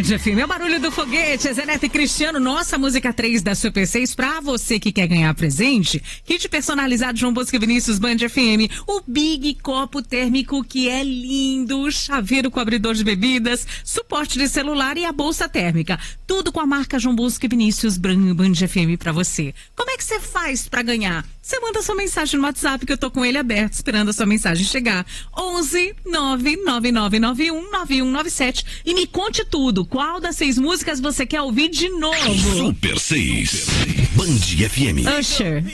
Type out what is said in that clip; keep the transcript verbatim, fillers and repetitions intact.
Band F M, é o barulho do foguete, Zenete e Cristiano, nossa música três da Super seis, pra você que quer ganhar presente, kit personalizado João Bosco e Vinícius Band F M, o Big Copo Térmico que é lindo, chaveiro com abridor de bebidas, suporte de celular e a bolsa térmica, tudo com a marca João Bosco e Vinícius Band F M pra você. Como é que você faz pra ganhar? Você manda sua mensagem no WhatsApp que eu tô com ele aberto, esperando a sua mensagem chegar. onze nove nove nove nove um nove um nove sete e me conte tudo. Qual das seis músicas você quer ouvir de novo? Super seis. Band F M. Usher.